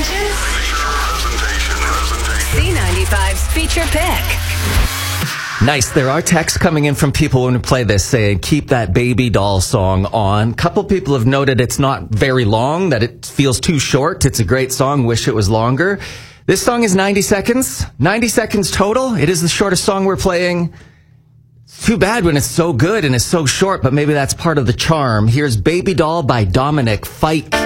attention? C95's Feature Pick. Nice. There are texts coming in from people when we play this saying, keep that Baby Doll song on. A couple people have noted it's not very long, that it feels too short. It's a great song. Wish it was longer. This song is 90 seconds. 90 seconds total. It is the shortest song we're playing. It's too bad when it's so good and it's so short, but maybe that's part of the charm. Here's Baby Doll by Dominic Fike.